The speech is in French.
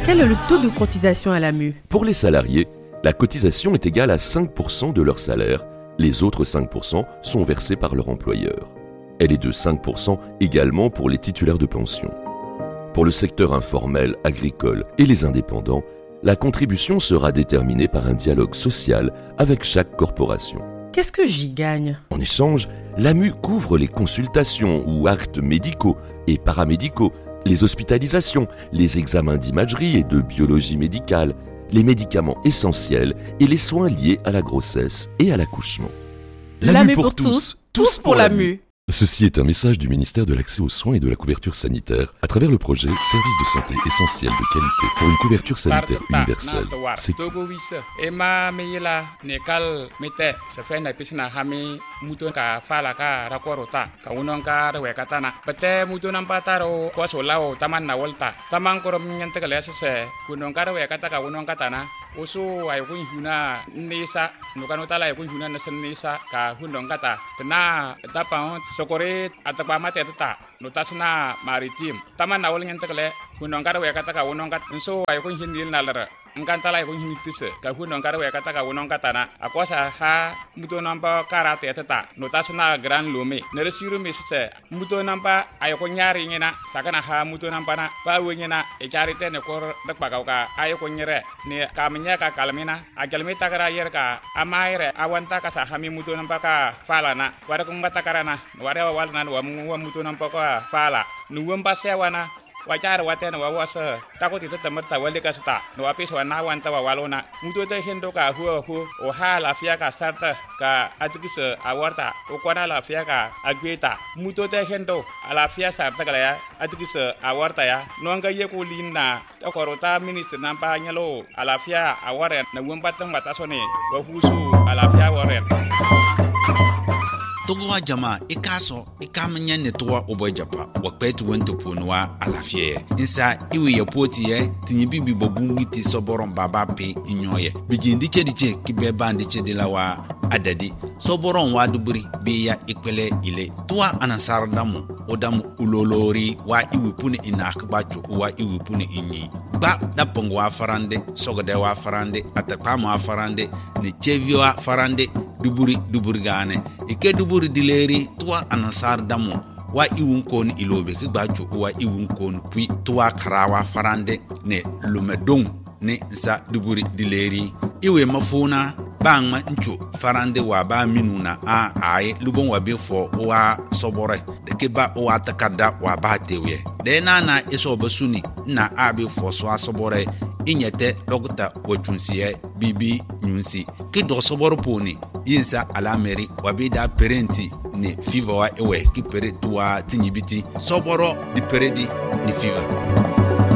Quel est le taux de cotisation à l'AMU? Pour les salariés, la cotisation est égale à 5% de leur salaire. Les autres 5% sont versés par leur employeur. Elle est de 5% également pour les titulaires de pension. Pour le secteur informel, agricole et les indépendants, la contribution sera déterminée par un dialogue social avec chaque corporation. Qu'est-ce que j'y gagne? En échange, l'AMU couvre les consultations ou actes médicaux et paramédicaux, les hospitalisations, les examens d'imagerie et de biologie médicale, les médicaments essentiels et les soins liés à la grossesse et à l'accouchement. L'AMU pour tous, tous pour l'AMU. Ceci est un message du ministère de l'Accès aux soins et de la couverture sanitaire à travers le projet Service de santé essentiel de qualité pour une couverture sanitaire universelle. C'est Oso ay kun huna nesa nukanota la kun huna nesa nesa ka hundong kata kena tapang sokore atapa mate tata notasna maritim taman nawol nyentekle hundong kara we kata ka wonong kat so ay kun hindil nalara ngkanta la kun hinitise ka hundong kara we kata ka wonong katana akosa ha muto nampa karate tata notasna gran lome neresiru misse muto nampa ay kun nyari ngena sakana ha muto nampa na pa wengena e charite ne kor dak pakauka ay kun nyere ne kamnya ka kalmina agalmita kara yer ka amaire awanta ka sa hami muto nampa ka falana wara kun batakarana wara walna wa muto nampa ka fala nuwamba sewana wajar watena wawasa takoti tatamarta wale ka sta no apis wana wanta walona muto te hendo ka hu o hala fia ka sarta ka atikisa awarta o kwana la fia ka agweta muto te hendo ala fia sarta kala ya atikisa awarta ya no nga yeko linna takorota minister nampa nyalo ala fia aware na wambatan batasone wa husu ala fia aware Togowa jama ikaso ikamanya netwa obojapa wakpetu wento ponwa alafie insa iwe yepoti ye tinyibibi bobungiti soboron baba pe inyoye bijindi chediche kibeba ndiche dilawa adadi soboron wadubri beya ikwele ile tuwa anasardamu odamu ulolori wa iwe pune inakbacho wa iwe pune inyi ba dapongo wa farande sogode wa farande atakama wa farande ni chevi wa farande duburi gane ike duburi dileri tuwa anasar damu wa iwun kon ilobe ki gbacho wa iwun kon pui tuwa karawa farande ne lumedong ne sa duburi dileri iwe mafuna bangma ncho farande wa ba minuna a ai lubon wa befo wa sobore de ke ba wa takada wa ba tewe de na eso basuni na abi fo so asobore inyete logta wachunsiye bibi nyunsi ki do soboro poni yinsa alameri wabida parenti ni fever wa ewe ki pere tuwa tinyibiti soboro di peredi ni fever.